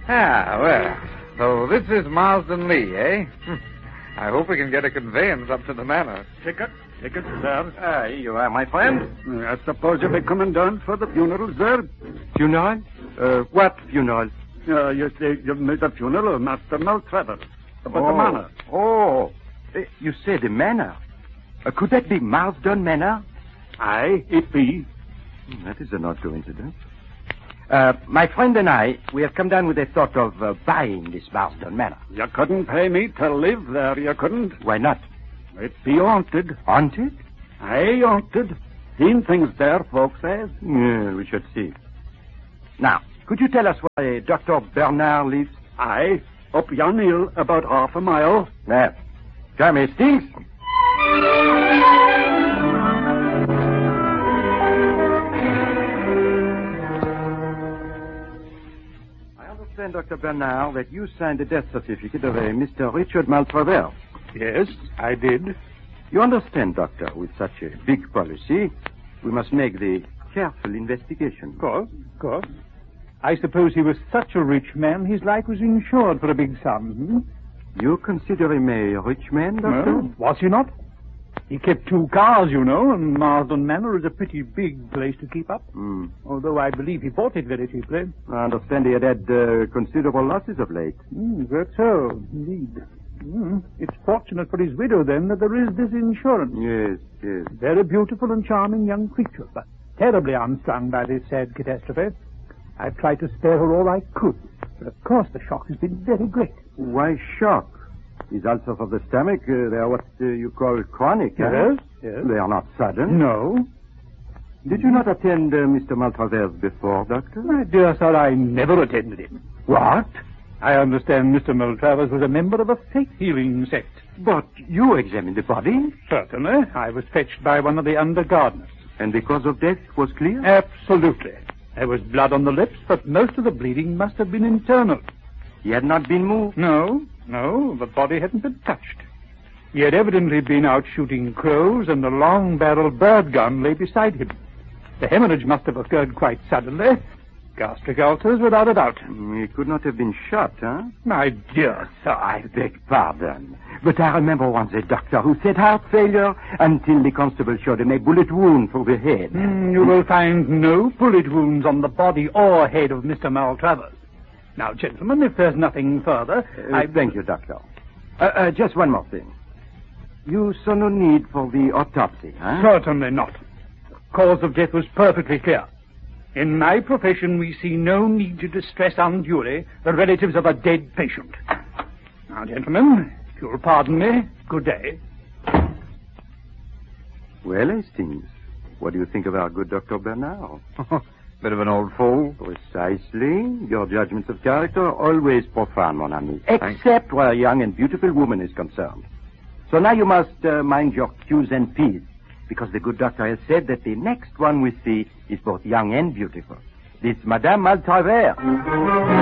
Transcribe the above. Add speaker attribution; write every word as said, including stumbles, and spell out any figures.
Speaker 1: Ah, well, so this is Marsden Lee, eh? I hope we can get a conveyance up to the manor.
Speaker 2: Ticket? Ticket, sir.
Speaker 3: Ah, here you are, my friend.
Speaker 2: I suppose you'll be coming down for the funeral, sir?
Speaker 3: Funeral? Uh, what funeral?
Speaker 2: Uh, you say you've made a funeral of Master Maltravers. About
Speaker 3: oh.
Speaker 2: the manor.
Speaker 3: Oh. Uh, you say the manor? Uh, could that be Marsden Manor?
Speaker 2: Aye, it be.
Speaker 3: Hmm, that is an odd coincidence. Uh, my friend and I, we have come down with a thought of uh, buying this Marsden Manor.
Speaker 2: You couldn't pay me to live there, you couldn't.
Speaker 3: Why not?
Speaker 2: It be haunted.
Speaker 3: Haunted?
Speaker 2: Aye, haunted. Seen things there, folks says.
Speaker 3: Yeah, we should see. Now, could you tell us where Doctor Bernard lives?
Speaker 2: Aye, up yon hill, about half a mile.
Speaker 3: There. Come, Hastings. Doctor Bernard, that you signed the death certificate of a Mister Richard Maltravers.
Speaker 2: Yes, I did.
Speaker 3: You understand, Doctor, with such a big policy, we must make the careful investigation.
Speaker 4: Of course, of course. I suppose he was such a rich man, his life was insured for a big sum. Hmm?
Speaker 3: You consider him a rich man, Doctor?
Speaker 4: Well, was he not? He kept two cars, you know, and Marsden Manor is a pretty big place to keep up.
Speaker 3: Mm.
Speaker 4: Although I believe he bought it very cheaply.
Speaker 3: I understand he had had uh, considerable losses of late.
Speaker 4: Mm, that's so, indeed. Mm. It's fortunate for his widow, then, that there is this insurance.
Speaker 3: Yes, yes.
Speaker 4: Very beautiful and charming young creature, but terribly unstrung by this sad catastrophe. I've tried to spare her all I could, but of course the shock has been very great.
Speaker 3: Why shock? These ulcers of the stomach, uh, they are what uh, you call chronic,
Speaker 4: Yes,
Speaker 3: eh?
Speaker 4: yes.
Speaker 3: They are not sudden.
Speaker 4: No.
Speaker 3: Did you not attend uh, Mister Maltravers before, Doctor?
Speaker 4: My dear sir, I never attended him.
Speaker 3: What?
Speaker 4: I understand Mister Maltravers was a member of a faith-healing sect.
Speaker 3: But you examined the body,
Speaker 4: Certainly. I was fetched by one of the under gardeners.
Speaker 3: and the cause of death was clear?
Speaker 4: Absolutely. There was blood on the lips, but most of the bleeding must have been internal.
Speaker 3: He had not been moved?
Speaker 4: No, no, the body hadn't been touched. He had evidently been out shooting crows, and a long-barreled bird gun lay beside him. The hemorrhage must have occurred quite suddenly. Gastric ulcers, without a doubt.
Speaker 3: He could not have been shot, huh?
Speaker 4: My dear sir,
Speaker 3: I beg pardon. But I remember once a doctor who said heart failure until the constable showed him a bullet wound through the head.
Speaker 4: Mm, you will find no bullet wounds on the body or head of Mister Maltravers. Now, gentlemen, if there's nothing further,
Speaker 3: Uh,
Speaker 4: I...
Speaker 3: Thank you, Doctor. Uh, uh, just one more thing. You saw no need for the autopsy, huh?
Speaker 4: Certainly not. The cause of death was perfectly clear. In my profession, we see no need to distress unduly the relatives of a dead patient. Now, gentlemen, if you'll pardon me, good day.
Speaker 3: Well, Hastings, what do you think of our good Doctor Bernard?
Speaker 1: Bit of an old fool.
Speaker 3: Precisely. Your judgments of character are always profound, mon ami.
Speaker 1: Thanks.
Speaker 3: Except where a young and beautiful woman is concerned. So now you must uh, mind your Q's and P's, because the good doctor has said that the next one we see is both young and beautiful. This Madame Maltravers.